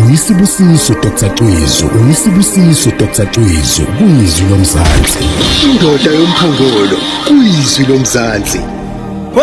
uyisibusiso Dr. Cwizu, uyisibusiso Dr. Cwizu, kuyizwi lomzansi. Indoda yomphongolo, kuyizwi lomzansi.